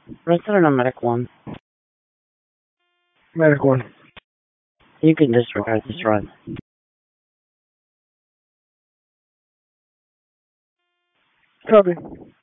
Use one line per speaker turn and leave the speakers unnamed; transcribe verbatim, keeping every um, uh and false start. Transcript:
Resident or medic one?
Medic one.
You can disregard this run.
Copy.